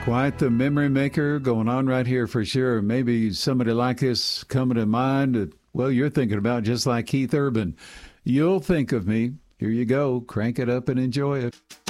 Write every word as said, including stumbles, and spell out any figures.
Quite the memory maker going on right here for sure. Maybe somebody like this coming to mind that, well, you're thinking about just like Keith Urban. You'll think of me. Here you go. Crank it up and enjoy it.